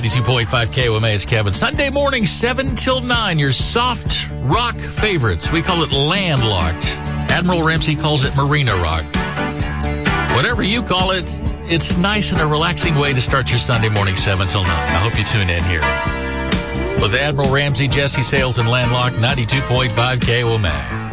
92.5 KOMA is Kevin. Sunday morning, 7 till 9, your soft rock favorites. We call it Landlocked. Admiral Ramsey calls it Marina Rock. Whatever you call it, it's nice and a relaxing way to start your Sunday morning, 7 till 9. I hope you tune in here. With Admiral Ramsey, Jesse Sales, and Landlocked, 92.5 KOMA.